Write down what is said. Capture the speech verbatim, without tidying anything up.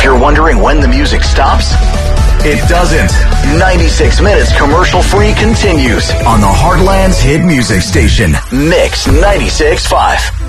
you're wondering when the music stops? It doesn't. ninety-six minutes commercial-free continues on the Heartland's hit music station, Mix ninety-six point five.